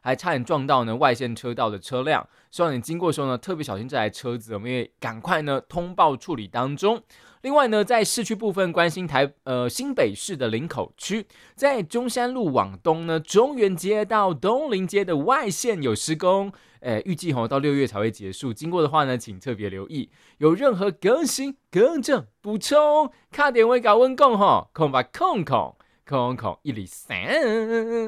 还差点撞到呢外线车道的车辆。希望你经过的时候呢，特别小心这台车子，我们也赶快呢通报处理当中。另外呢，在市区部分，关心新北市的林口区，在中山路往东呢，中原街到东林街的外线有施工，预计到6月才会结束。经过的话呢，请特别留意。有任何更新、更正、补充，卡点位搞温共吼，空吧空103。